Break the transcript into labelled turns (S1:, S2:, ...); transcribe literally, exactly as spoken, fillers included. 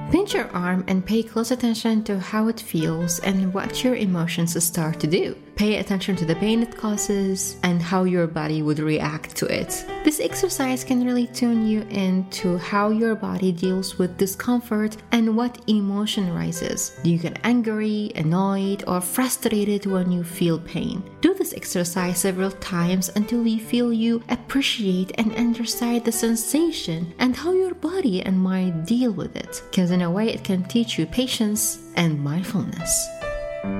S1: Pinch your arm and pay close attention to how it feels and what your emotions start to do. Pay attention to the pain it causes and how your body would react to it. This exercise can really tune you into how your body deals with discomfort and what emotion rises. Do you get angry, annoyed, or frustrated when you feel pain? Do this exercise several times until you feel you appreciate and understand the sensation and how your body and mind deal with it. Because in a way, it can teach you patience and mindfulness.